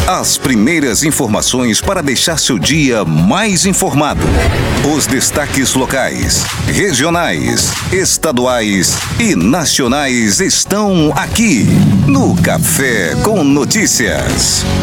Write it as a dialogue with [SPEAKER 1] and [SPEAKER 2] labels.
[SPEAKER 1] As primeiras informações para deixar seu dia mais informado. Os destaques locais, regionais, estaduais e nacionais estão aqui no Café com Notícias.